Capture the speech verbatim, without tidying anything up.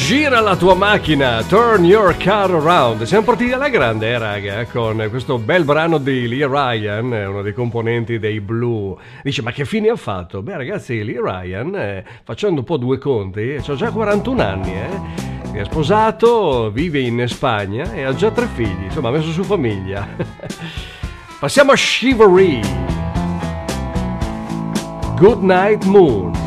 Gira la tua macchina, turn your car around. Siamo partiti alla grande, eh, raga, con questo bel brano di Lee Ryan, uno dei componenti dei Blue. Dice, ma che fine ha fatto? Beh, ragazzi, Lee Ryan, eh, facendo un po' due conti, ha già quarantuno anni, eh. È sposato, vive in Spagna e ha già tre figli, insomma, ha messo su famiglia. Passiamo a Chivalry. Good Night Moon.